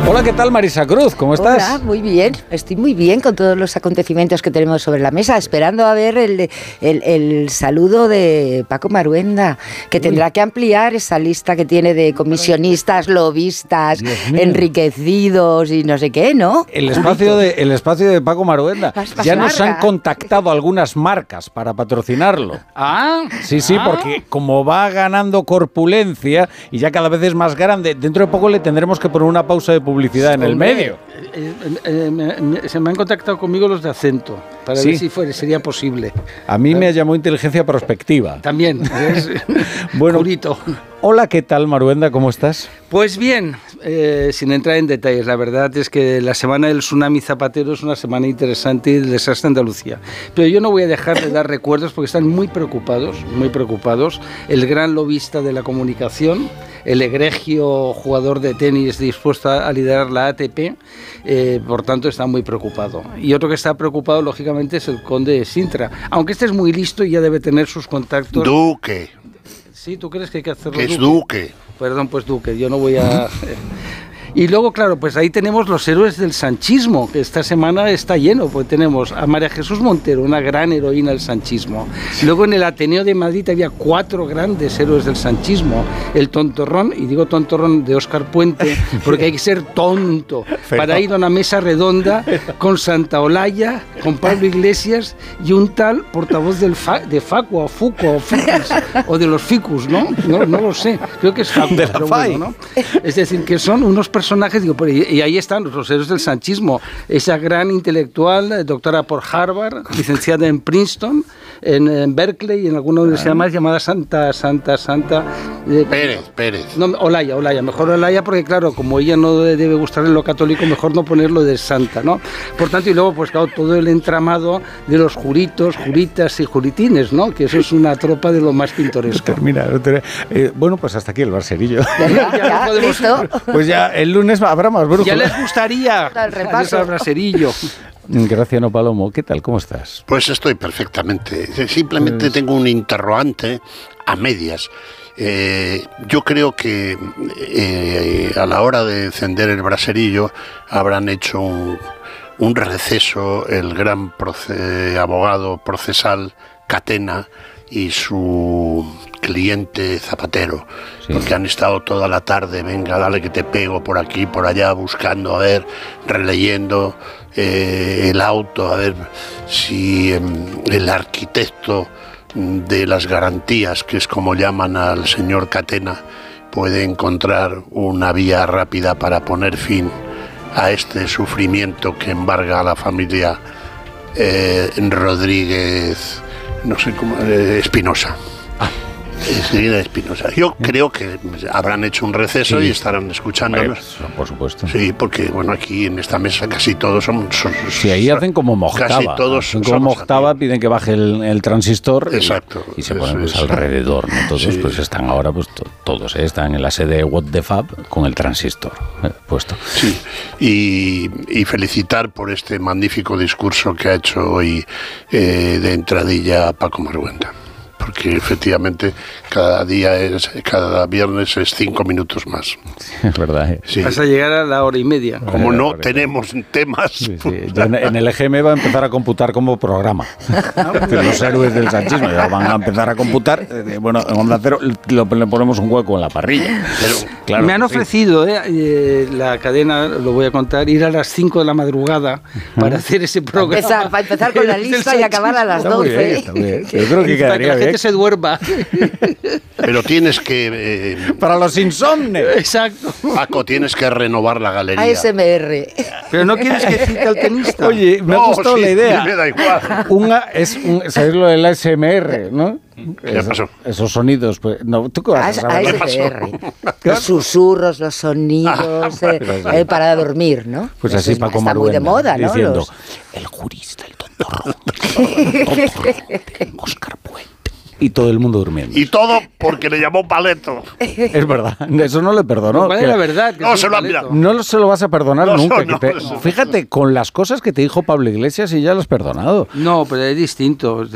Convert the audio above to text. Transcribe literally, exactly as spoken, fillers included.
Hola, ¿qué tal, Marisa Cruz? ¿Cómo estás? Hola, muy bien. Estoy muy bien con todos los acontecimientos que tenemos sobre la mesa, esperando a ver el, el, el saludo de Paco Maruenda, que tendrá que ampliar esa lista que tiene de comisionistas, lobistas, enriquecidos y no sé qué, ¿no? El espacio de, el espacio de Paco Maruenda. Más- más Ya nos larga. han contactado algunas marcas para patrocinarlo. Ah, Sí, sí, ah. porque como va ganando corpulencia y ya cada vez es más grande, dentro de poco le tendremos que poner una pausa de publicidad en el Hombre, medio. eh, eh, eh, me- me- se me han contactado conmigo los de Acento para Sí. ver si fuera, sería posible. A mí me llamó inteligencia prospectiva. También. Es, Bueno, Curito. hola, ¿qué tal, Maruenda? ¿Cómo estás? Pues bien, eh, sin entrar en detalles, la verdad es que la semana del tsunami zapatero es una semana interesante y del desastre de Andalucía. Pero yo no voy a dejar de dar recuerdos porque están muy preocupados, muy preocupados. El gran lobista de la comunicación, el egregio jugador de tenis dispuesto a, a liderar la A T P, eh, por tanto está muy preocupado. Y otro que está preocupado, lógicamente, es el conde de Sintra, aunque este es muy listo y ya debe tener sus contactos. Duque, Sí, ¿tú crees que hay que hacerlo? que es Duque? Duque. Perdón, pues Duque, yo no voy a... Y luego, claro, pues ahí tenemos los héroes del sanchismo, que esta semana está lleno, pues tenemos a María Jesús Montero, una gran heroína del sanchismo. Luego en el Ateneo de Madrid había cuatro grandes héroes del sanchismo. El tontorrón, y digo tontorrón de Óscar Puente, porque hay que ser tonto para ir a una mesa redonda con Santa Olaya, con Pablo Iglesias y un tal portavoz del fa, de Facua, o Fuco, o Ficus, o de los Ficus, ¿no? No, no lo sé, creo que es Facua, De la pero F A I. bueno, ¿no? Es decir, que son unos personajes, digo, pero y, y ahí están los héroes del sanchismo, esa gran intelectual, eh, doctora por Harvard, licenciada en Princeton, en, en Berkeley y en alguna universidad más llamada Santa, Santa, Santa... eh, Pérez, Pérez. no, Olaya, Olaya, mejor Olaya porque claro, como ella no debe gustarle lo católico, mejor no ponerlo de santa, ¿no? Por tanto, y luego pues claro, todo el entramado de los juritos, juritas y juritines, ¿no? Que eso es una tropa de lo más pintoresco. Termina. Eh, bueno, pues hasta aquí el barserillo. Ya, ya, Ya no podemos- listo. Pues ya el lunes habrá más brújula. Ya les gustaría El repaso. al braserillo. Graciano Palomo, ¿qué tal? ¿Cómo estás? Pues estoy perfectamente. Simplemente Pues- tengo un interrogante a medias. Eh, yo creo que eh, a la hora de encender el braserillo habrán hecho un, un receso el gran proce- abogado procesal Catena y su cliente Zapatero, Sí. porque han estado toda la tarde, venga, dale que te pego por aquí, por allá, buscando, a ver, releyendo eh, el auto, a ver si eh, el arquitecto de las garantías, que es como llaman al señor Catena, puede encontrar una vía rápida para poner fin a este sufrimiento que embarga a la familia eh, Rodríguez, no sé cómo, eh, Espinosa. Enseguida Espinosa. Yo creo que habrán hecho un receso Sí. y estarán escuchándonos. Hombre, por supuesto. Sí, porque bueno, aquí en esta mesa casi todos son... son Si ahí hacen como Mojtaba. Casi todos hacen como somos Mojtaba, amigos. piden que baje el, el transistor. y- Exacto. Y, se Eso ponen pues, es. alrededor, ¿no? Todos Sí. pues están ahora, pues to- todos ¿eh? Están en la sede de What the Fab con el transistor eh, puesto. Sí, y, y felicitar por este magnífico discurso que ha hecho hoy eh, de entradilla Paco Maruenda. Porque efectivamente cada día es, cada viernes es cinco minutos más. Es verdad. ¿eh? Sí. Vas a llegar a la hora y media. Como Vale, no vale. tenemos temas, Sí, sí. Yo en, en el E G M va a empezar a computar como programa. Que los héroes del sanchismo ya van a empezar a computar. eh, Bueno, en Onda Cero lo- le ponemos un hueco en la parrilla. pero Claro, Me han sí. ofrecido, eh, eh, la cadena, lo voy a contar, ir a las cinco de la madrugada para hacer ese programa. Empezar- para empezar con la Del lista y acabar a las Está muy bien, doce. está muy bien. Yo creo que Para que quedaría la bien. gente se duerma. pero tienes que, eh, Para los insomnes. Exacto. Paco, tienes que renovar la galería. A S M R. Pero no quieres que cite al tenista. Oye, me ha No, gustado sí, la idea. me da igual. Una es un, ¿sabes lo del A S M R, no? ¿Qué Esos- pasó? Esos sonidos, pues, no, ¿tú qué vas a saber? A S M R. Los susurros, los sonidos, eh, eh, para dormir, ¿no? Pues Eso así es- Paco está muy de Maruenda, moda, ¿no? diciendo, Los- el jurista, el tontorrón, el tontorrón, Óscar Puente. Y todo el mundo durmiendo. Y todo porque le llamó Paleto. Es verdad, eso no le perdonó. ¿Cuál que- es la verdad? Que No, es se un lo han paleto. mirado. No lo- se lo vas a perdonar No, nunca. no, que te- no, eso- fíjate, con las cosas que te dijo Pablo Iglesias y ya lo has perdonado. No, pero es distinto.